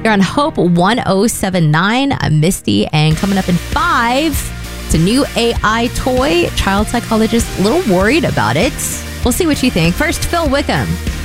You're on Hope 1079. I'm Misty, and coming up in 5, it's a new AI toy. Child psychologist a little worried about it. We'll see what you think. First, Phil Wickham.